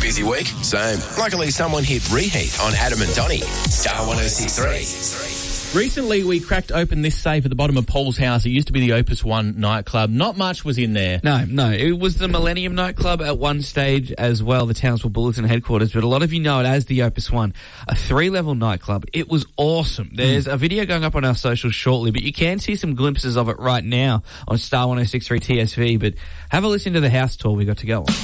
Busy week? Same. Luckily, someone hit reheat on Adam and Donnie. Star 106.3. Recently, we cracked open this safe at the bottom of Paul's house. It used to be the Opus One nightclub. Not much was in there. No. It was the Millennium nightclub at one stage as well, the Townsville Bulletin headquarters, but a lot of you know it as the Opus One, a 3-level nightclub. It was awesome. There's a video going up on our socials shortly, but you can see some glimpses of it right now on Star 106.3 TSV, but have a listen to the house tour we got to go on.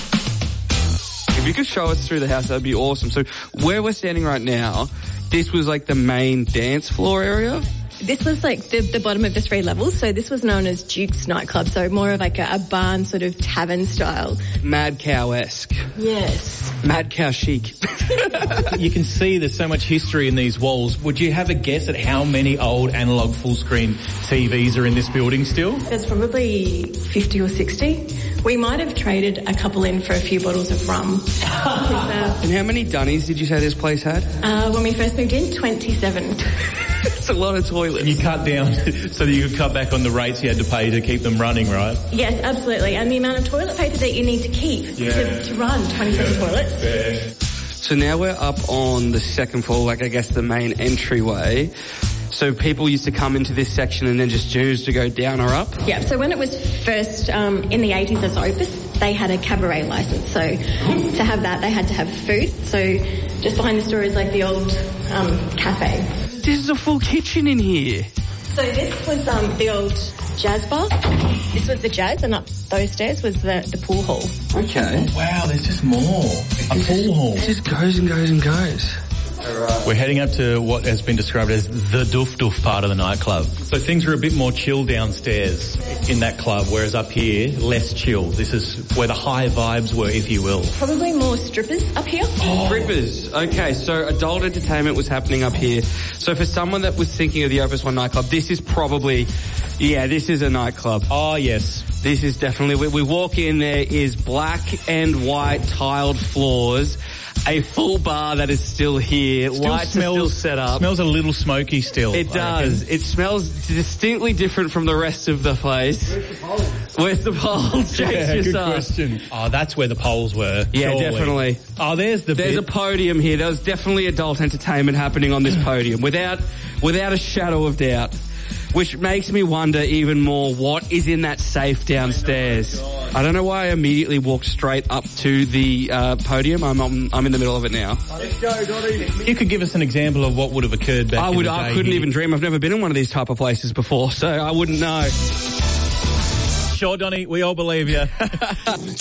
If you could show us through the house, that'd be awesome. So where we're standing right now, this was like the main dance floor area? This was like the bottom of the 3 levels, so this was known as Duke's nightclub, so more of like a barn sort of tavern style. Mad Cow-esque. Yes. Mad Cow chic. You can see there's so much history in these walls. Would you have a guess at how many old analogue full-screen TVs are in this building still? There's probably 50 or 60. We might have traded a couple in for a few bottles of rum. And how many dunnies did you say this place had? When we first moved in, 27. It's a lot of toilets. And you cut down so that you could cut back on the rates you had to pay to keep them running, right? Yes, absolutely. And the amount of toilet paper that you need to keep to run 27 toilets. Yeah. So now we're up on the second floor, like I guess the main entryway. So people used to come into this section and then just choose to go down or up? Yeah, so when it was first in the 80s as Opus, they had a cabaret license. So to have that, they had to have food. So just behind the store is like the old cafe. This is a full kitchen in here. So this was the old jazz bar. This was the jazz, and up those stairs was the pool hall. Okay. Oh, wow, there's just more. A pool hall. It just goes and goes and goes. We're heading up to what has been described as the doof part of the nightclub. So things are a bit more chill downstairs in that club, whereas up here, less chill. This is where the high vibes were, if you will. Probably more strippers up here. Strippers. Okay, so adult entertainment was happening up here. So for someone that was thinking of the Opus One nightclub, this is probably, this is a nightclub. Oh, yes. This is definitely, we walk in, there is black and white tiled floors, a full bar that is still here, lights are still set up. Smells a little smoky still. It does. It smells distinctly different from the rest of the place. Where's the poles? Good question. Oh, that's where the poles were. Yeah, surely. Definitely. Oh, there's a podium here. There was definitely adult entertainment happening on this podium, without a shadow of doubt. Which makes me wonder even more what is in that safe downstairs. I don't know why I immediately walked straight up to the podium. I'm in the middle of it now. You could give us an example of what would have occurred back in the day. I couldn't even dream. I've never been in one of these type of places before, so I wouldn't know. Sure, Donnie, we all believe you.